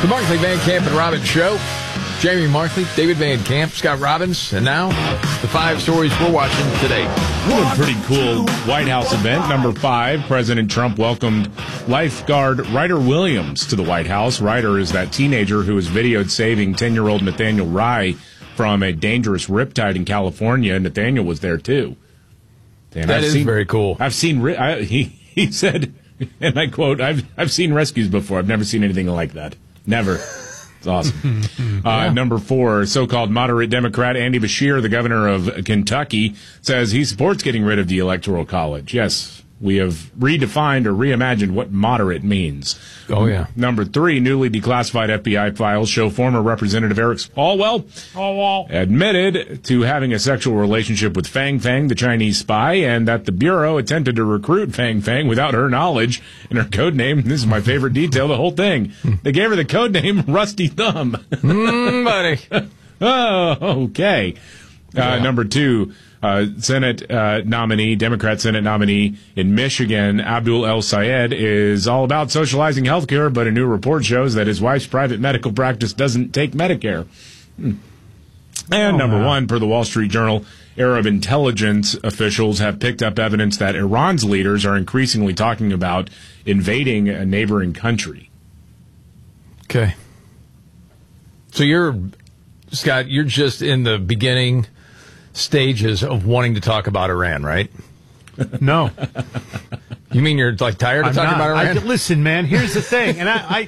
The Markley, Van Camp, and Robbins Show. Jamie Markley, David Van Camp, Scott Robbins, and now the 5 stories we're watching today. A pretty cool White House event. Number 5, President Trump welcomed lifeguard Ryder Williams to the White House. Ryder is that teenager who was videoed saving 10-year-old Nathaniel Rye from a dangerous riptide in California. Nathaniel was there, too. And that is very cool. I've seen, he said, and I quote, I've seen rescues before. I've never seen anything like that. Never. It's awesome. Number 4, so-called moderate Democrat Andy Beshear, the governor of Kentucky, says he supports getting rid of the Electoral College. Yes, we have redefined or reimagined what moderate means. Oh, yeah. Number 3, newly declassified FBI files show former Representative Eric Swalwell admitted to having a sexual relationship with Fang Fang, the Chinese spy, and that the Bureau attempted to recruit Fang Fang without her knowledge. And her code name, this is my favorite detail, the whole thing. They gave her the code name Rusty Thumb. Buddy. Oh, okay. Number 2, Senate nominee, Democrat Senate nominee in Michigan, Abdul El Sayed, is all about socializing health care, but a new report shows that his wife's private medical practice doesn't take Medicare. And number 1, per the Wall Street Journal, Arab intelligence officials have picked up evidence that Iran's leaders are increasingly talking about invading a neighboring country. Okay. So Scott, you're just in the beginning stages of wanting to talk about Iran, right? No. You mean you're like tired of talking about Iran? Listen, man, here's the thing, and I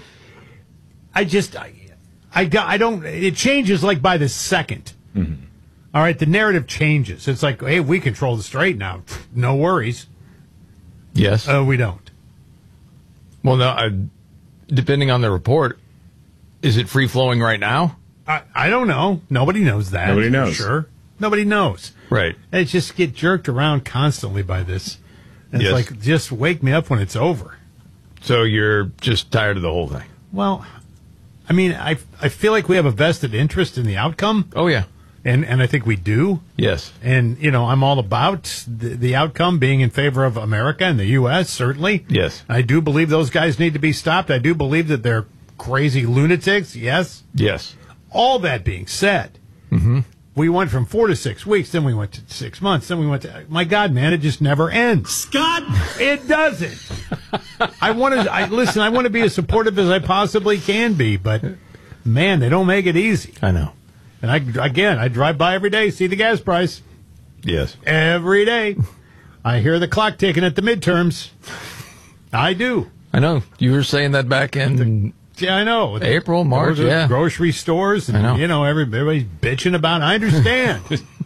don't. It changes like by the second. Mm-hmm. All right, the narrative changes. It's like, hey, we control the strait now. No worries. Yes. We don't. Well, no. Depending on the report, is it free flowing right now? I don't know. Nobody knows that. Nobody knows. Sure. Nobody knows. Right. They just get jerked around constantly by this. And Yes. It's like, just wake me up when it's over. So you're just tired of the whole thing? Well, I mean, I feel like we have a vested interest in the outcome. Oh, yeah. And I think we do. Yes. And, I'm all about the outcome being in favor of America and the U.S., certainly. Yes. I do believe those guys need to be stopped. I do believe that they're crazy lunatics. Yes. Yes. All that being said, we went from 4 to 6 weeks, then we went to 6 months, then we went to, my God, man, it just never ends. Scott! It doesn't. I want to be as supportive as I possibly can be, but, man, they don't make it easy. I know. And I drive by every day, see the gas price. Yes. Every day. I hear the clock ticking at the midterms. I do. I know. You were saying that back in Yeah, I know. April, March, yeah. Grocery stores, and, I know. Everybody's bitching about it. I understand.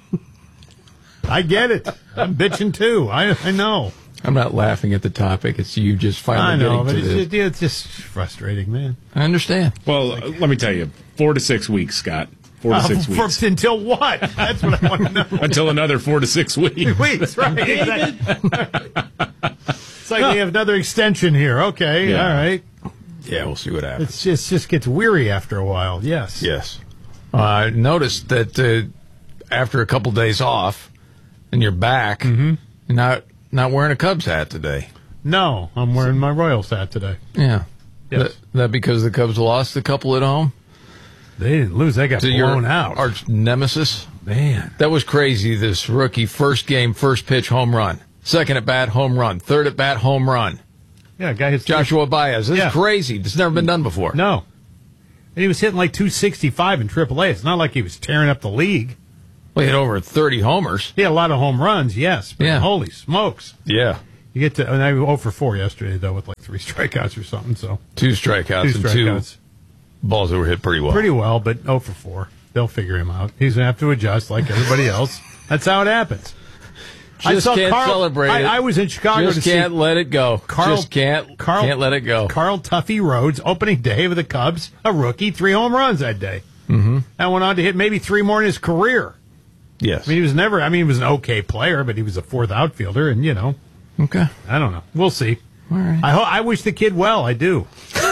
I get it. I'm bitching, too. I know. I'm not laughing at the topic. It's you just finally I know, but getting to this. it's just frustrating, man. I understand. Well, let me tell you, 4 to 6 weeks, Scott. 4 to 6 weeks. Until what? That's what I want to know. Until another 4 to 6 weeks. Weeks, right. Exactly. It's like we have another extension here. Okay, Yeah. all right. Yeah, we'll see what happens. It just gets weary after a while, yes. Yes. I noticed that after a couple days off, and you're back, you're not wearing a Cubs hat today. No, I'm wearing my Royals hat today. Yeah. Yes. That because the Cubs lost a couple at home? They didn't lose. They got To blown your out. arch nemesis? Man. That was crazy, this rookie. First game, first pitch, home run. Second at bat, home run. Third at bat, home run. Yeah, guy hits Joshua Baez. This Yeah. is crazy. This has never been done before. No. And he was hitting like 265 in AAA. It's not like he was tearing up the league. Well, he hit over 30 homers. He had a lot of home runs, yes. But Yeah. holy smokes. Yeah. You get to, and I was 0 for 4 yesterday, though, with like 3 strikeouts or something. So 2 strikeouts and 2 balls that were hit pretty well. Pretty well, but 0 for 4. They'll figure him out. He's going to have to adjust like everybody else. That's how it happens. Just can't celebrate it. I was in Chicago Just to can't see let it go. Just can't let it go. Carl Tuffy Rhodes, opening day with the Cubs, a rookie, 3 home runs that day. Mm-hmm. And went on to hit maybe 3 more in his career. Yes. I mean, he was an okay player, but he was a 4th outfielder, and, Okay. I don't know. We'll see. All right. I wish the kid well. I do.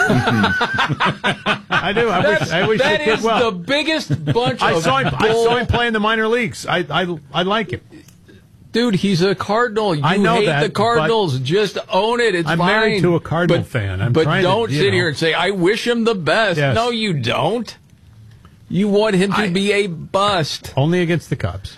I do. I wish the That kid is well. the biggest bunch I of saw him bull. play in the minor leagues. I like him. Dude, he's a Cardinal. You I know hate that, the Cardinals. Just own it. It's I'm fine. married to a Cardinal fan. But don't sit here and say, I wish him the best. Yes. No, you don't. You want him to be a bust. Only against the Cubs.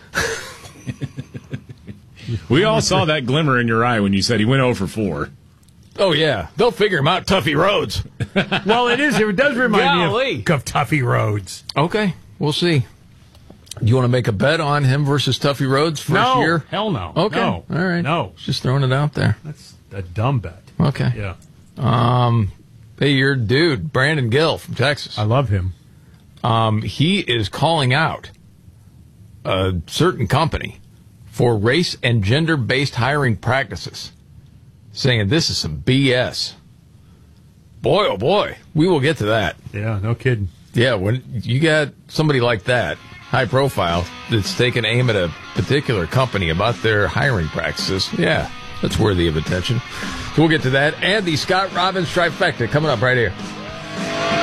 We all saw that glimmer in your eye when you said he went 0 for 4. Oh, yeah. They'll figure him out, Tuffy Rhodes. Well, it does remind Golly. me of Tuffy Rhodes. Okay, we'll see. Do you want to make a bet on him versus Tuffy Rhodes first year? Hell no. Okay. No. All right. No. Just throwing it out there. That's a dumb bet. Okay. Yeah. Hey, your dude, Brandon Gill from Texas. I love him. He is calling out a certain company for race and gender-based hiring practices, saying this is some BS. Boy, oh boy, we will get to that. Yeah, no kidding. Yeah, when you got somebody like that, high profile, that's taking aim at a particular company about their hiring practices, yeah, that's worthy of attention. So we'll get to that. And the Scott Robbins trifecta coming up right here.